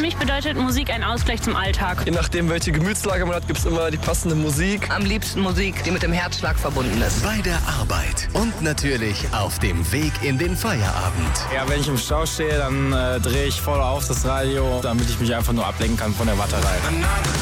mich bedeutet Musik ein Ausgleich zum Alltag. Je nachdem, welche Gemütslage man hat, gibt es immer die passende Musik. Am liebsten Musik, die mit dem Herzschlag verbunden ist. Bei der Arbeit und natürlich auf dem Weg in den Feierabend. Ja, wenn ich im Stau stehe, dann drehe ich voll auf das Radio, damit ich mich einfach nur ablenken kann von der Warterei.